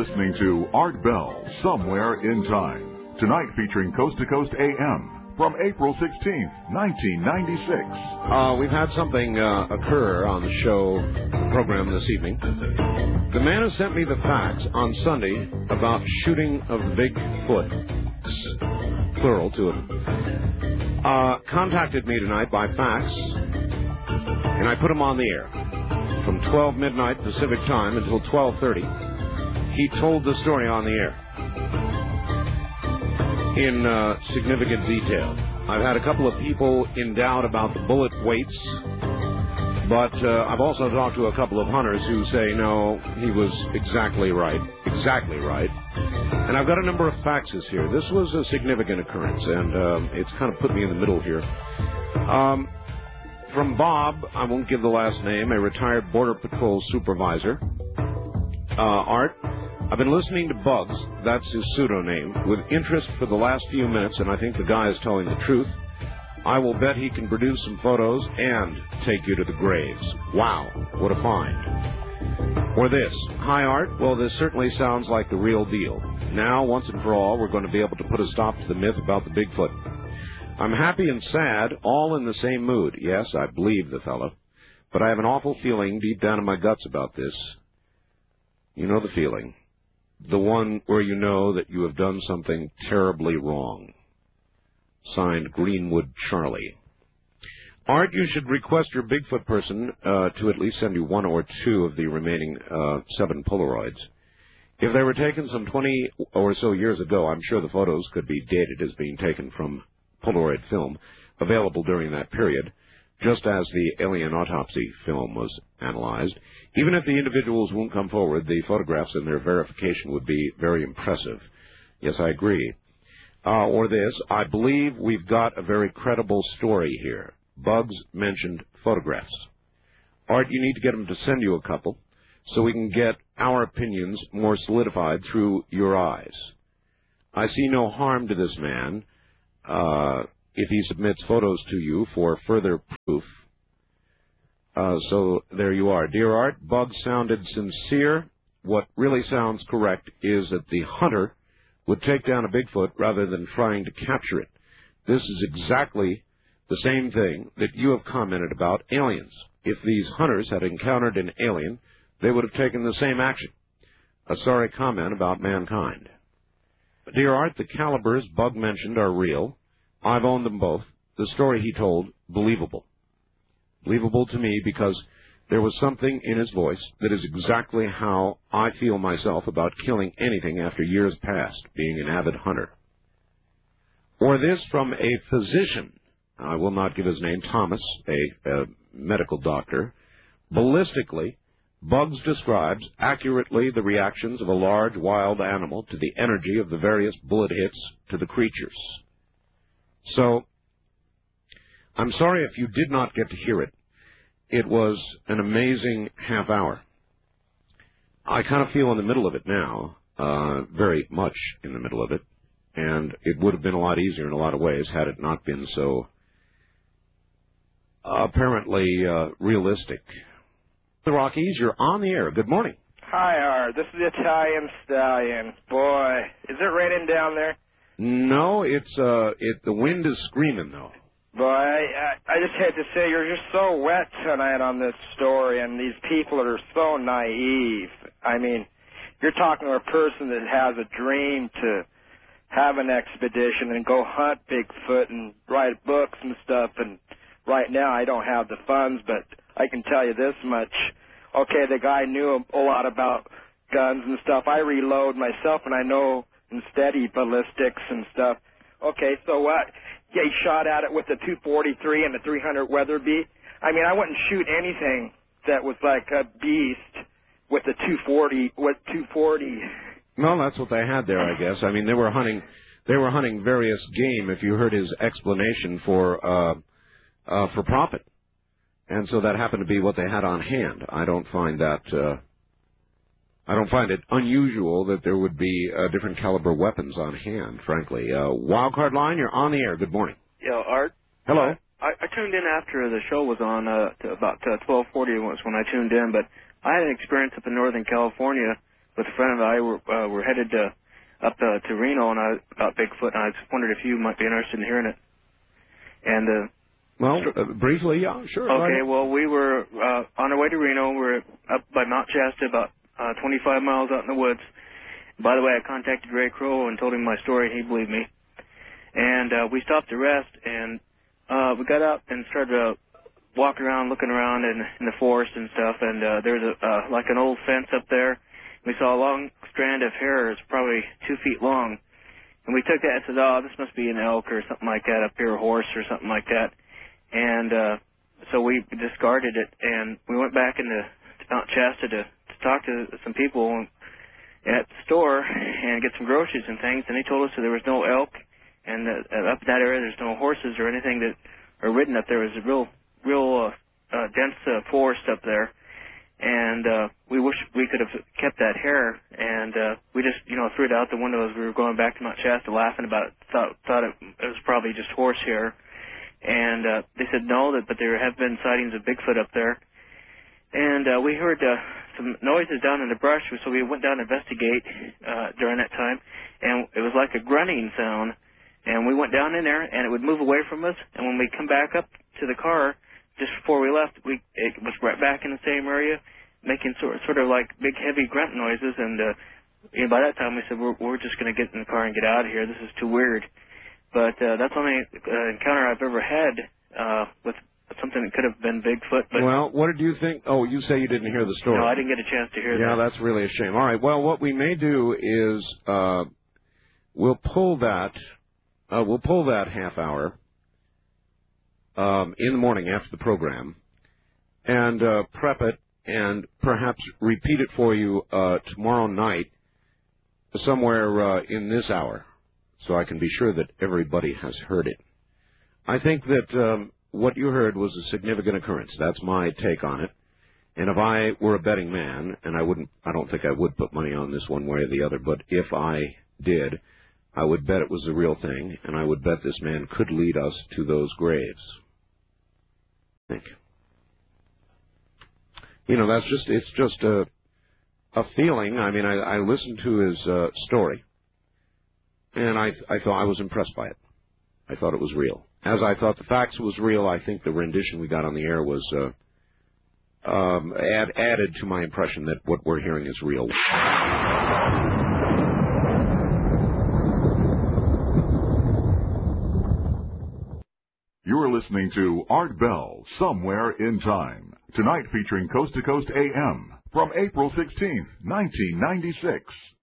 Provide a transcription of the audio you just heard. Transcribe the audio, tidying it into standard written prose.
listening to Art Bell, Somewhere in Time. Tonight featuring Coast to Coast AM from April 16th, 1996. We've had something occur on the show program this evening. The man who sent me the fax on Sunday about shooting of Bigfoot, plural, two of them, contacted me tonight by fax, and I put him on the air. From 12 midnight Pacific time until 12:30, he told the story on the air in significant detail. I've had a couple of people in doubt about the bullet weights, but I've also talked to a couple of hunters who say, no, he was exactly right. Exactly right. And I've got a number of faxes here. This was a significant occurrence, and it's kind of put me in the middle here. From Bob, I won't give the last name, a retired Border Patrol supervisor. Art, I've been listening to Bugs, that's his pseudonym, with interest for the last few minutes, and I think the guy is telling the truth. I will bet he can produce some photos and take you to the graves. Wow, what a find. Or this, hi Art, well this certainly sounds like the real deal. Now, once and for all, we're going to be able to put a stop to the myth about the Bigfoot. I'm happy and sad, all in the same mood. Yes, I believe the fellow. But I have an awful feeling deep down in my guts about this. You know the feeling. The one where you know that you have done something terribly wrong. Signed, Greenwood Charlie. Art, you should request your Bigfoot person to at least send you one or two of the remaining 7 Polaroids. If they were taken some 20 or so years ago, I'm sure the photos could be dated as being taken from Polaroid film available during that period, just as the alien autopsy film was analyzed. Even if the individuals won't come forward, the photographs and their verification would be very impressive. Yes, I agree. Or this, I believe we've got a very credible story here. Bugs mentioned photographs. Art, you need to get him to send you a couple so we can get our opinions more solidified through your eyes. I see no harm to this man if he submits photos to you for further proof. So there you are. Dear Art, Bugs sounded sincere. What really sounds correct is that the hunter would take down a Bigfoot rather than trying to capture it. This is exactly the same thing that you have commented about aliens. If these hunters had encountered an alien, they would have taken the same action. A sorry comment about mankind. Dear Art, the calibers Bug mentioned are real. I've owned them both. The story he told, believable. Believable to me because there was something in his voice that is exactly how I feel myself about killing anything after years past, being an avid hunter. Or this from a physician, I will not give his name, Thomas, a medical doctor. Ballistically, Bugs describes accurately the reactions of a large wild animal to the energy of the various bullet hits to the creatures. So, I'm sorry if you did not get to hear it. It was an amazing half hour. I kind of feel in the middle of it now, very much in the middle of it, and it would have been a lot easier in a lot of ways had it not been so apparently realistic. The Rockies, you're on the air. Good morning. Hi, Art. This is the Italian Stallion. Boy, is it raining down there? No, the wind is screaming, though. Boy, I just had to say you're just so wet tonight on this story, and these people are so naive. I mean, you're talking to a person that has a dream to have an expedition and go hunt Bigfoot and write books and stuff, and right now I don't have the funds, but I can tell you this much. Okay, the guy knew a lot about guns and stuff. I reload myself, and I know and steady ballistics and stuff. Okay, so what? Yeah, he shot at it with the 243 and the 300 Weatherby. I mean, I wouldn't shoot anything that was like a beast with the 240. Well, that's what they had there, I guess. I mean, they were hunting various game. If you heard his explanation for profit, and so that happened to be what they had on hand. I don't find it unusual that there would be different caliber weapons on hand, frankly. Wildcard Line, you're on the air. Good morning. Yeah, Art. Hello. I tuned in after the show was on, to about 12:40 was when I tuned in, but I had an experience up in Northern California with a friend of mine. We're headed up to Reno and about Bigfoot, and I just wondered if you might be interested in hearing it. And briefly, yeah, sure. Okay, well, we were on our way to Reno. We're up by Mount Shasta, about 25 miles out in the woods. By the way, I contacted Ray Crow and told him my story, and he believed me. And we stopped to rest, and we got out and started walking around, looking around in the forest and stuff. And there's like an old fence up there. We saw a long strand of hair. It's probably 2 feet long. And we took that and said, oh, this must be an elk or something like that up here, a horse or something like that. And so we discarded it, and we went back into Mount Shasta to talk to some people at the store and get some groceries and things. And they told us that there was no elk, and up in that area there's no horses or anything that are ridden up there. It was a real dense forest up there. And we wish we could have kept that hair, and we just, threw it out the window as we were going back to Mount Shasta, laughing about it. Thought it was probably just horse hair. And they said no, but there have been sightings of Bigfoot up there. And we heard some noises down in the brush, so we went down to investigate during that time. And it was like a grunting sound. And we went down in there, and it would move away from us. And when we come back up to the car, just before we left, it was right back in the same area, making sort of like big, heavy grunt noises. And by that time, we said, we're just going to get in the car and get out of here. This is too weird. But that's the only encounter I've ever had with something that could have been Bigfoot. But well, what did you think? Oh, you say you didn't hear the story. No, I didn't get a chance to hear that. Yeah, that's really a shame. All right, well, what we may do is we'll pull that half hour in the morning after the program, and prep it, and perhaps repeat it for you tomorrow night somewhere in this hour, so I can be sure that everybody has heard it. I think that what you heard was a significant occurrence. That's my take on it. And if I were a betting man, and I don't think I would put money on this one way or the other, but if I did, I would bet it was the real thing, and I would bet this man could lead us to those graves. I think. It's just a feeling. I mean, I listened to his story, and I thought I was impressed by it. I thought it was real. As I thought the facts was real, I think the rendition we got on the air was added to my impression that what we're hearing is real. You are listening to Art Bell, Somewhere in Time. Tonight featuring Coast to Coast AM from April 16th, 1996.